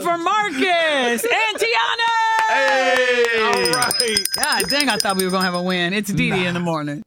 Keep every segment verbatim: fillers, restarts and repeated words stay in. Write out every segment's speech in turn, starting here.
up for Marcus and Tiana. Hey! All right. God dang, I thought we were going to have a win. It's Dee Dee nah. in the morning.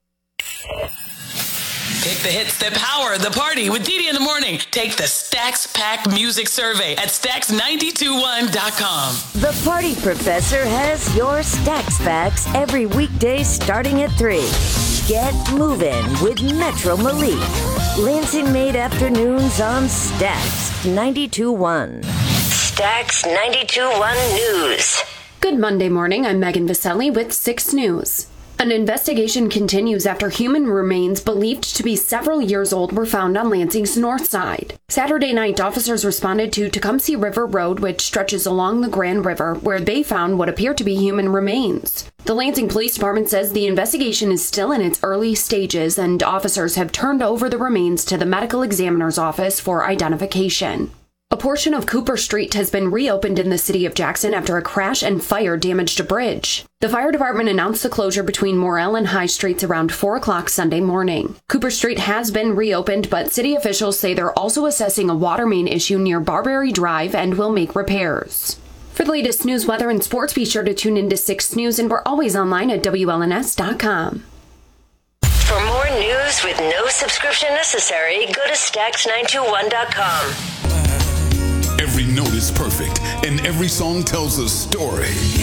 Pick the hits that power the party with Dee Dee in the morning. Take the Stacks Pack Music Survey at stacks nine two one dot com. The Party Professor has your Stacks Facts every weekday starting at three. Get moving with Metro Malik. Lansing Made Afternoons on Stacks ninety-two point one. Stacks ninety-two point one News. Good Monday morning. I'm Megan Viselli with six News. An investigation continues after human remains believed to be several years old were found on Lansing's north side. Saturday night, officers responded to Tecumseh River Road, which stretches along the Grand River, where they found what appear to be human remains. The Lansing Police Department says the investigation is still in its early stages, and officers have turned over the remains to the medical examiner's office for identification. A portion of Cooper Street has been reopened in the city of Jackson after a crash and fire damaged a bridge. The fire department announced the closure between Morrell and High Streets around four o'clock Sunday morning. Cooper Street has been reopened, but city officials say they're also assessing a water main issue near Barberry Drive and will make repairs. For the latest news, weather, and sports, be sure to tune into six News, and we're always online at W L N S dot com. For more news with no subscription necessary, go to stacks nine two one dot com. Every note is perfect, and every song tells a story.